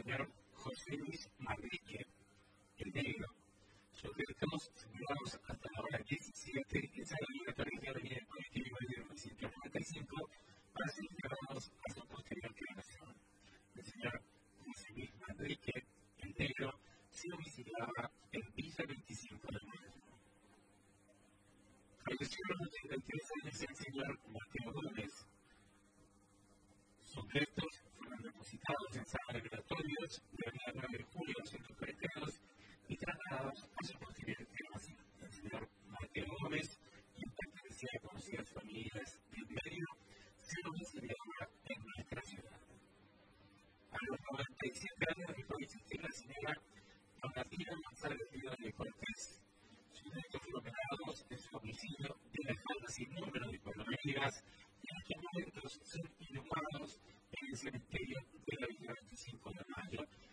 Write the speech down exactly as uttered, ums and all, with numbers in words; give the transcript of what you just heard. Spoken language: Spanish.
señor José Luis Manrique, el negro. Sus restos llevados hasta la hora diecisiete en San Liberatorio de Avenida Colectiva de mil novecientos noventa y cinco para ser llevados a su posterior cremación. El señor José Luis Manrique, el negro, se domiciliaba en Villa veinticinco de Mayo. Falleció a los ochenta y tres años el señor Mateo Gómez. Sus restos fueron depositados en San Liberatorios de Avenida nueve de Julio doscientos cuarenta y dos y trasladados a su posterior cremación. El señor Mateo Gómez, quien pertenecía a conocidas familias del medio, se domiciliaba en nuestra ciudad. A los noventa y siete años dejó de existir la señora Donatina González de Cortés. Sus restos fueron velados en su domicilio de la falda sin número de Pueblo Vegas y en estos momentos son inhumados en el cementerio de la Villa veinticinco de Mayo